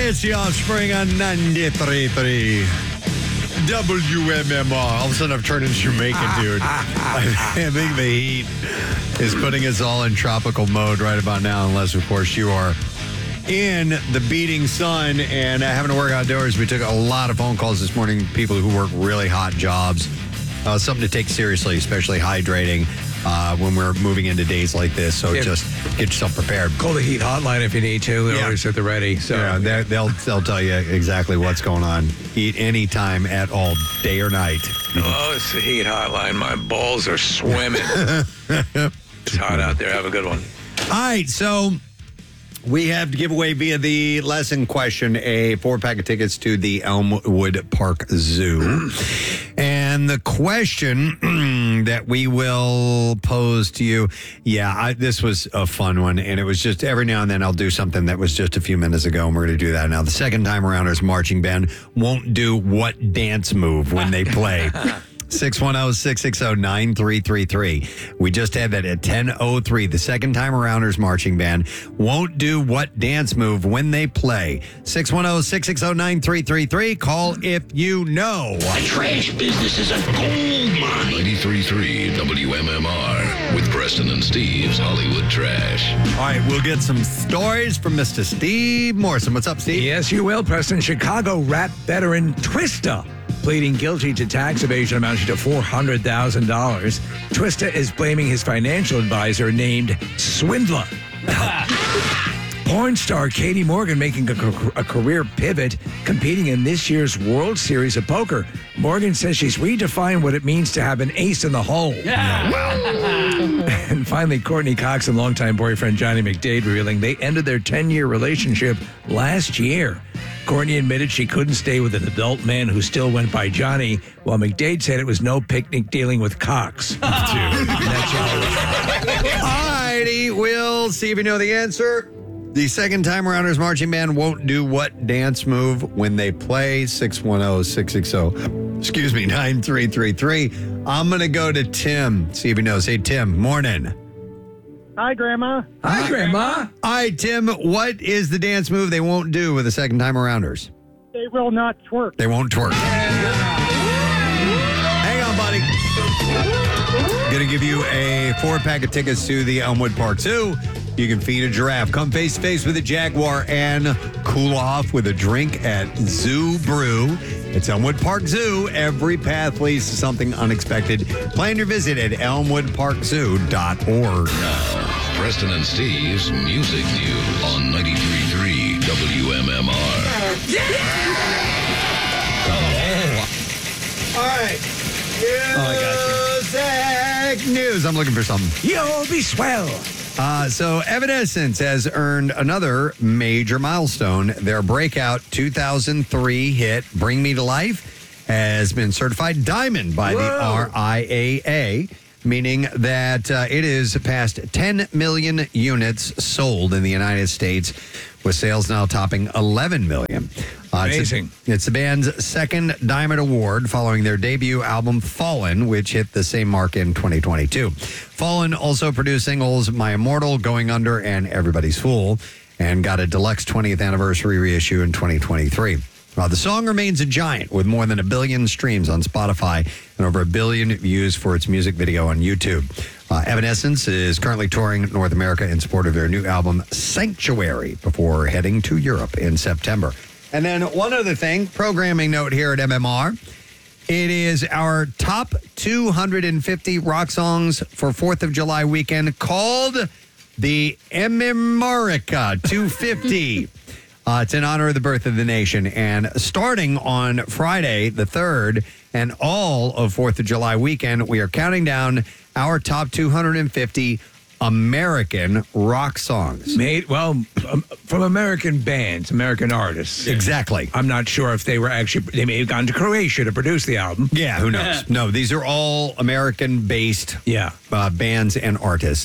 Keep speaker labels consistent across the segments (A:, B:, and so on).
A: It's the Offspring on 93.3 WMMR. All of a sudden, I've turned into Jamaican, dude. I think the heat is putting us all in tropical mode right about now, unless, of course, you are in the beating sun and having to work outdoors. We took a lot of phone calls this morning, people who work really hot jobs. Something to take seriously, especially hydrating when we're moving into days like this. So just get yourself prepared.
B: Call the heat hotline if you need to. They're always at the ready. So
A: yeah, they'll tell you exactly what's going on. Eat anytime at all, day or night.
B: Oh, it's the heat hotline. My balls are swimming. It's hot out there. Have a good one.
A: All right, so we have to give away via the lesson question a 4-pack of tickets to the Elmwood Park Zoo. And the question that we will pose to you, this was a fun one. And it was just every now and then I'll do something that was just a few minutes ago, and we're going to do that now. The second time around, our marching band won't do what dance move when they play. 610-660-9333. We just had that at 10:03. The second time arounders marching band won't do what dance move when they play. 610-660-9333. Call if you know.
C: The trash business is a gold mine.
D: 93.3 WMMR with Preston and Steve's Hollywood Trash.
A: All right, we'll get some stories from Mr. Steve Morrison. What's up, Steve?
B: Yes, you will, Preston. Chicago rap veteran Twista pleading guilty to tax evasion amounting to $400,000. Twista is blaming his financial advisor named Swindler. Porn star Katie Morgan making a career pivot, competing in this year's World Series of Poker. Morgan says she's redefined what it means to have an ace in the hole. And finally, Courtney Cox and longtime boyfriend Johnny McDade revealing they ended their 10-year relationship last year. Courtney admitted she couldn't stay with an adult man who still went by Johnny, while McDade said it was no picnic dealing with Cox.
A: Alrighty, we'll see if you know the answer. The second time arounders marching band won't do what dance move when they play. 610-660-9333. I'm going to go to Tim, see if he knows. Hey, Tim, morning.
E: Hi, Grandma.
B: Hi, Grandma.
A: All right, Tim, what is the dance move they won't do with the second time arounders?
E: They will not twerk.
A: They won't twerk. Hang on, buddy. Going to give you a 4-pack of tickets to the Elmwood Park Zoo. You can feed a giraffe, come face to face with a jaguar, and cool off with a drink at Zoo Brew. It's Elmwood Park Zoo. Every path leads to something unexpected. Plan your visit at elmwoodparkzoo.org.
D: Now, Preston and Steve's Music News on 93.3 WMMR.
A: All right.
B: I got
A: Music News. I'm looking for something.
B: You'll be swell.
A: So Evanescence has earned another major milestone. Their breakout 2003 hit, Bring Me to Life, has been certified diamond by the RIAA, meaning that it is past 10 million units sold in the United States, with sales now topping 11 million.
B: Amazing.
A: It's the band's second Diamond Award following their debut album, Fallen, which hit the same mark in 2022. Fallen also produced singles My Immortal, Going Under, and Everybody's Fool, and got a deluxe 20th anniversary reissue in 2023. The song remains a giant with more than 1 billion streams on Spotify and over 1 billion views for its music video on YouTube. Evanescence is currently touring North America in support of their new album, Sanctuary, before heading to Europe in September. And then one other thing, programming note here at MMR. It is our top 250 rock songs for 4th of July weekend called the Emmerica 250. It's in honor of the birth of the nation. And starting on Friday, the 3rd, and all of 4th of July weekend, we are counting down our top 250 American rock songs.
B: Made, from American bands, American artists.
A: Exactly.
B: I'm not sure if they may have gone to Croatia to produce the album.
A: Yeah, who knows? No, these are all American-based bands and artists.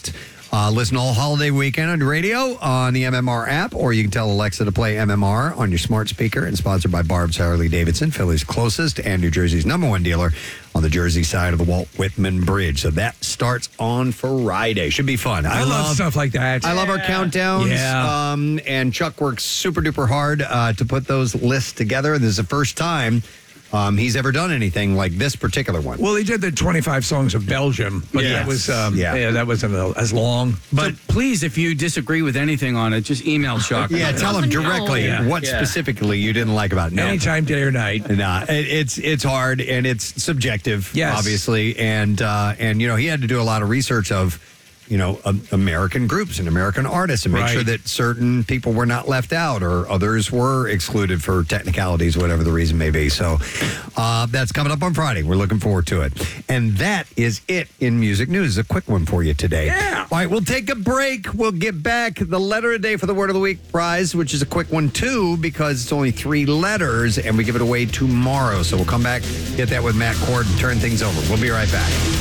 A: Listen all holiday weekend on the radio on the MMR app, or you can tell Alexa to play MMR on your smart speaker. And sponsored by Barb's Harley-Davidson, Philly's closest and New Jersey's #1 dealer on the Jersey side of the Walt Whitman Bridge. So that starts on Friday. Should be fun.
B: I love stuff like that.
A: I love our countdowns.
B: Yeah.
A: And Chuck works super duper hard to put those lists together. This is the first time he's ever done anything like this particular one.
B: Well, he did the 25 songs of Belgium, but
A: Yes.
B: that was
A: Yeah.
B: that wasn't as long.
F: But please, if you disagree with anything on it, just email Chuck.
A: Yeah, tell him
G: No.
A: directly
F: Yeah.
A: what
F: Yeah.
A: specifically you didn't like about it. No.
B: Anytime, day or night.
A: Nah, it's hard and it's subjective,
B: Yes.
A: obviously, and he had to do a lot of research of American groups and American artists and make
B: Right.
A: sure that certain people were not left out or others were excluded for technicalities, whatever the reason may be. So that's coming up on Friday. We're looking forward to it, and that is it in music news. A quick one for you today.
B: Yeah.
A: All right, we'll take a break. We'll get back the letter of the day for the Word of the Week prize, which is a quick one too, because it's only 3 letters, and we give it away tomorrow. So we'll come back, get that with Matt Cord, and turn things over. We'll be right back.